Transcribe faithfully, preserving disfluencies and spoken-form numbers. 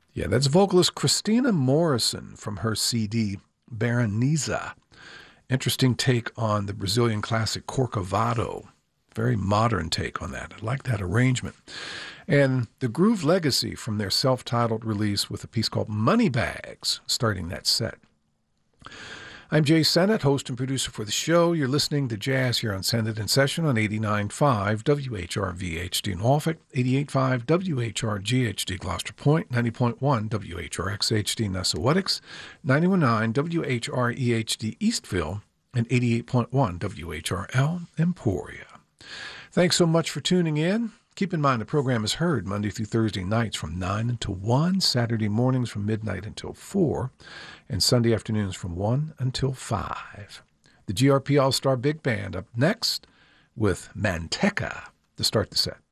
Yeah, that's vocalist Christina Morrison from her C D, Bereniza. Interesting take on the Brazilian classic Corcovado. Very modern take on that. I like that arrangement. And the Groove Legacy from their self-titled release with a piece called Moneybags, starting that set. I'm Jay Sennett, host and producer for the show. You're listening to Jazz here on Sennett in Session on eighty-nine point five W H R V H D Norfolk, eighty-eight point five W H R G H D Gloucester Point, ninety point one W H R X H D Nessawetics, ninety-one point nine W H R E H D Eastville, and eighty-eight point one W H R L Emporia. Thanks so much for tuning in. Keep in mind the program is heard Monday through Thursday nights from nine until one, Saturday mornings from midnight until four, and Sunday afternoons from one until five. The G R P All-Star Big Band up next with Manteca to start the set.